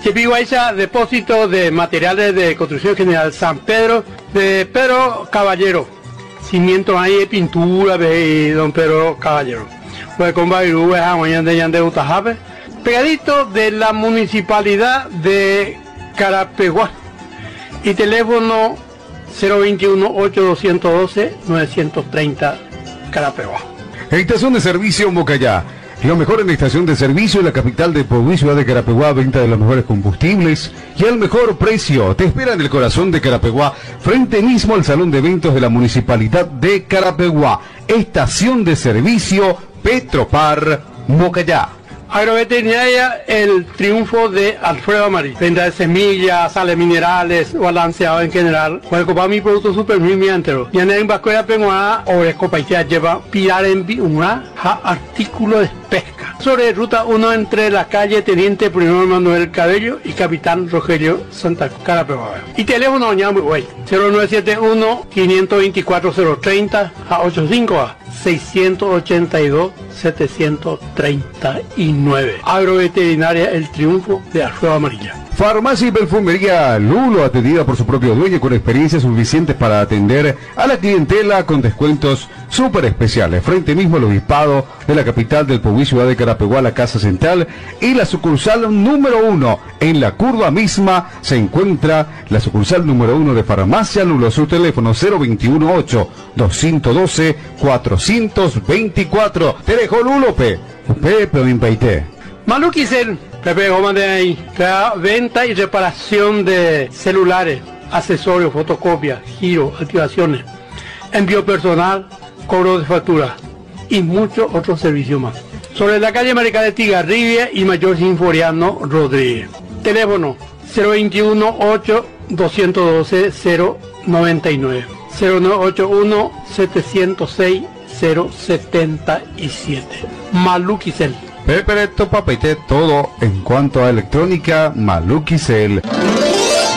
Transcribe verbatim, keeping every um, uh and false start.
Chepiguaycha, depósito de materiales de construcción general San Pedro, de Pedro Caballero. Cimientos ahí, pintura de don Pedro Caballero. Pues con Bairú, de Yande Utajabe. Pegadito de la municipalidad de Carapeguá. Y teléfono cero veintiuno, ocho doscientos doce, novecientos treinta, Carapeguá. Estación de servicio Mocayá. Lo mejor en la estación de servicio en la capital de Puebla, ciudad de Carapeguá, venta de los mejores combustibles y al mejor precio. Te espera en el corazón de Carapeguá, frente mismo al salón de eventos de la municipalidad de Carapeguá. Estación de servicio Petropar Mocayá. Agroveterinaria El Triunfo de Alfredo Amarillo. Venta de semillas, sales minerales, balanceado en general. Puede comprar mi producto super entero. Y en el Vascuera Penguá, o Escopaitea lleva pilar en una artículo de pesca. Sobre ruta uno entre la calle Teniente Primero Manuel Cabello y Capitán Rogelio Santa Carapeguá. Y teléfono ñamo güey. cero nueve siete uno, cinco dos cuatro, cero treinta a ochenta y cinco a seiscientos ochenta y dos, setecientos treinta y nueve. Agroveterinaria El Triunfo de Alfredo Amarilla. Farmacia y perfumería Lulo, atendida por su propio dueño con experiencia suficiente para atender a la clientela con descuentos súper especiales. Frente mismo al obispado de la capital del Puebla, ciudad de Carapeguá, la Casa Central y la sucursal número uno. En la curva misma se encuentra la sucursal número uno de Farmacia Lulo. Su teléfono cero veintiuno, ocho doscientos doce, cuatrocientos veinticuatro. Te dejo Lulo, pe. Pepe, me impaité. Maluquicel, Pepe Goma de ahí, venta y reparación de celulares, accesorios, fotocopias, giro, activaciones, envío personal, cobro de factura y muchos otros servicios más. Sobre la calle Marica de Tigarribia y Mayor Sinforiano Rodríguez. Teléfono cero veintiuno, ocho doscientos doce, cero noventa y nueve, cero nueve ocho uno, setecientos seis, cero setenta y siete. Maluquicel. Pepe Reto Papaité, todo en cuanto a electrónica Maluquicel.